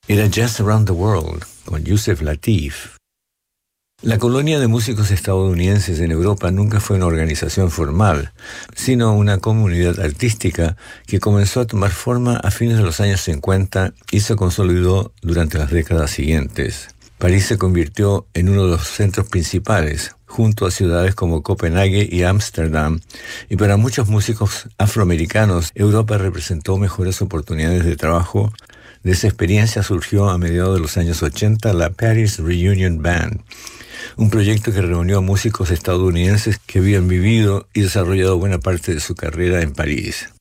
Era Jazz Around the World, con Yusef Lateef. La colonia de músicos estadounidenses en Europa nunca fue una organización formal, sino una comunidad artística que comenzó a tomar forma a fines de los años 50 y se consolidó durante las décadas siguientes. París se convirtió en uno de los centros principales, junto a ciudades como Copenhague y Ámsterdam, y para muchos músicos afroamericanos, Europa representó mejores oportunidades de trabajo. De esa experiencia surgió a mediados de los años 80 la Paris Reunion Band, un proyecto que reunió a músicos estadounidenses que habían vivido y desarrollado buena parte de su carrera en París.